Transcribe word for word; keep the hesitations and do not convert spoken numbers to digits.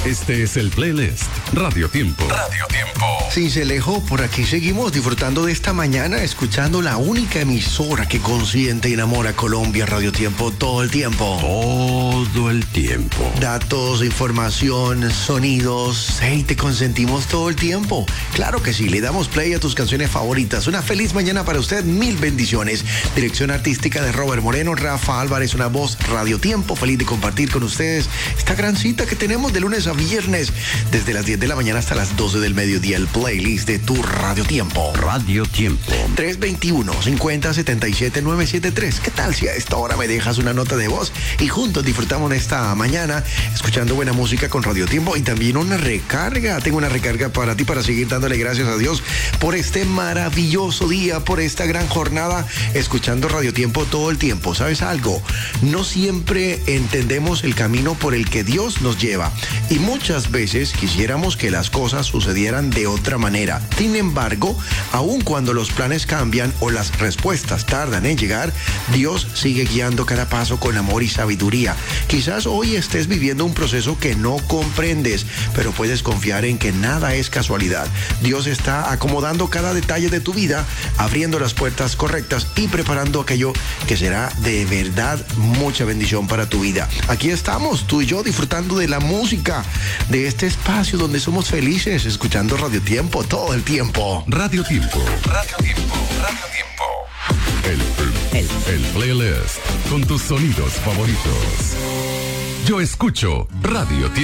Este es el playlist Radio Tiempo. Radio Tiempo. Cincelejo, por aquí seguimos disfrutando de esta mañana, escuchando la única emisora que consiente y enamora a Colombia, Radio Tiempo, todo el tiempo. Todo el tiempo. Datos, información, sonidos, hey, te consentimos todo el tiempo. Claro que sí, le damos play a tus canciones favoritas. Una feliz mañana para usted, mil bendiciones. Dirección artística de Robert Moreno, Rafa Álvarez, una voz Radio Tiempo. Feliz de compartir con ustedes esta gran cita que tenemos de lunes a viernes, desde las diez de la mañana hasta las doce del mediodía, el playlist de tu Radio Tiempo. Radio Tiempo. tres veintiuno, cincuenta, setenta y siete, novecientos setenta y tres. ¿Qué tal si a esta hora me dejas una nota de voz y juntos disfrutamos de esta mañana escuchando buena música con Radio Tiempo y también una recarga? Tengo una recarga para ti para seguir dándole gracias a Dios por este maravilloso día, por esta gran jornada escuchando Radio Tiempo todo el tiempo. ¿Sabes algo? No siempre entendemos el camino por el que Dios nos lleva y muchas veces quisiéramos que las cosas sucedieran de otra manera. Sin embargo, aun cuando los planes cambian o las respuestas tardan en llegar, Dios sigue guiando cada paso con amor y sabiduría. Quizás hoy estés viviendo un proceso que no comprendes, pero puedes confiar en que nada es casualidad. Dios está acomodando cada detalle de tu vida, abriendo las puertas correctas y preparando aquello que será de verdad mucha bendición para tu vida. Aquí estamos, tú y yo, disfrutando de la música, de este espacio donde somos felices, escuchando Radio Tiempo todo el tiempo. Radio Tiempo. Radio Tiempo. Radio Tiempo. El, el, el playlist con tus sonidos favoritos. Yo escucho Radio Tiempo.